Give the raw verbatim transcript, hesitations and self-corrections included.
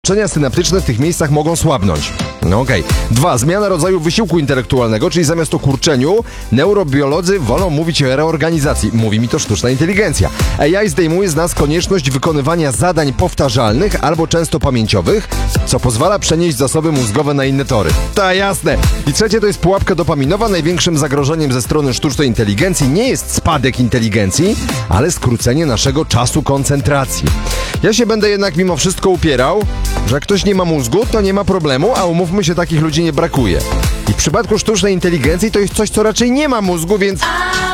Połączenia synaptyczne w tych miejscach mogą słabnąć. No okej. Okay. Dwa. Zmiana rodzaju wysiłku intelektualnego, czyli zamiast o kurczeniu, neurobiolodzy wolą mówić o reorganizacji. Mówi mi to sztuczna inteligencja. A I zdejmuje z nas konieczność wykonywania zadań powtarzalnych albo często pamięciowych, co pozwala przenieść zasoby mózgowe na inne tory. Ta jasne. I trzecie to jest pułapka dopaminowa. Największym zagrożeniem ze strony sztucznej inteligencji nie jest spadek inteligencji, ale skrócenie naszego czasu koncentracji. Ja się będę jednak mimo wszystko upierał, że jak ktoś nie ma mózgu, to nie ma problemu, a umówmy się, takich ludzi nie brakuje. I w przypadku sztucznej inteligencji to jest coś, co raczej nie ma mózgu, więc...